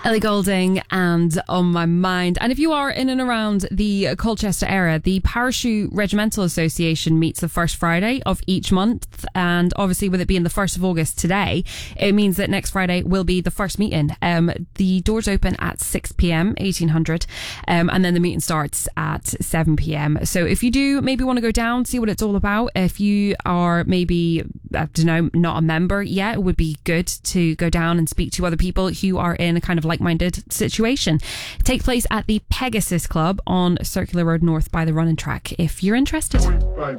Ellie Goulding and On My Mind. And if you are in and around the Colchester area, the Parachute Regimental Association meets the first Friday of each month. And obviously, with it being the 1st of August today, it means that next Friday will be the first meeting. The doors open at 6 p.m, 1800, and then the meeting starts at 7 p.m. So if you do maybe want to go down, see what it's all about, if you are maybe, I don't know, not a member yet, it would be good to go down and speak to other people who are in a kind of like-minded situation. Take place at the Pegasus Club on Circular Road North by the running track if you're interested.